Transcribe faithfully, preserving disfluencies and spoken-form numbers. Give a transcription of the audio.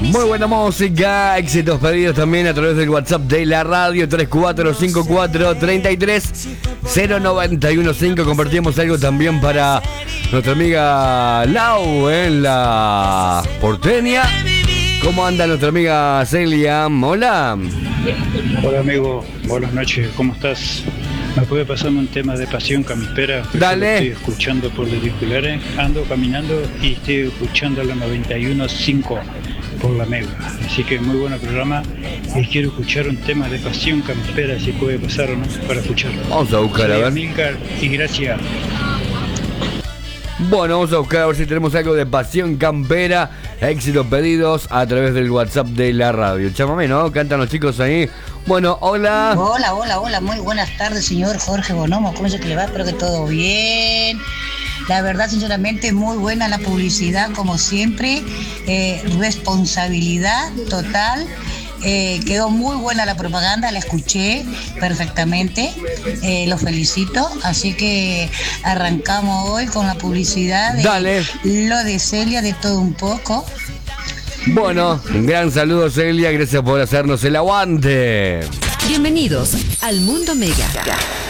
Muy buena música, éxitos pedidos también a través del WhatsApp de la radio tres cuatro cinco cuatro, tres tres, cero nueve uno cinco. Compartimos algo también para nuestra amiga Lau en la porteña. ¿Cómo anda nuestra amiga Celia? Hola. Hola amigo, buenas noches, ¿cómo estás? ¿Me puede pasarme un tema de Pasión Camispera? Dale. Estoy escuchando por los auriculares, ando caminando y estoy escuchando la noventa y uno punto cinco por la Mega. Así que muy buen programa y quiero escuchar un tema de Pasión Camispera, si puede pasar o no, para escucharlo. Vamos a buscar, Soy a ver. Amílcar y gracias. Bueno, vamos a buscar a ver si tenemos algo de Pasión Campera. Éxitos pedidos a través del WhatsApp de la radio. Chámame, ¿no? Cantan los chicos ahí. Bueno, hola. Hola, hola, hola. Muy buenas tardes, señor Jorge Bonomo. ¿Cómo se que le va? Espero que todo bien. La verdad, sinceramente, muy buena la publicidad, como siempre. Eh, responsabilidad total. Eh, quedó muy buena la propaganda, la escuché perfectamente, eh, los felicito, así que arrancamos hoy con la publicidad de Dale. lo de Celia, de todo un poco. Bueno, un gran saludo, Celia, gracias por hacernos el aguante. Bienvenidos al Mundo Mega.